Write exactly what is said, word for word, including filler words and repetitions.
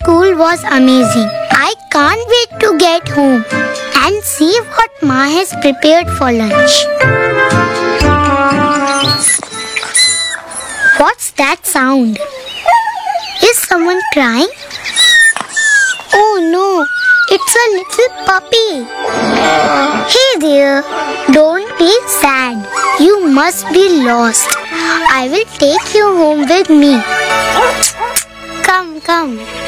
school was amazing. I can't wait to get home and see what Ma has prepared for lunch. What's that sound? Is someone crying? Oh no, it's a little puppy. Hey there, don't be sad. You must be lost. I will take you home with me. Come, come.